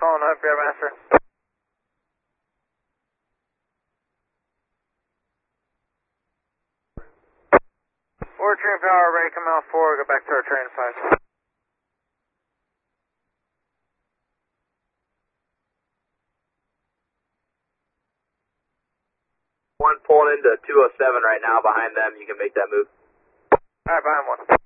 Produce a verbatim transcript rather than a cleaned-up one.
calling up, Airmaster. Four train power, ready to come out four, go back to our train five. One pulling into two oh seven right now behind them, you can make that move. Alright, behind one.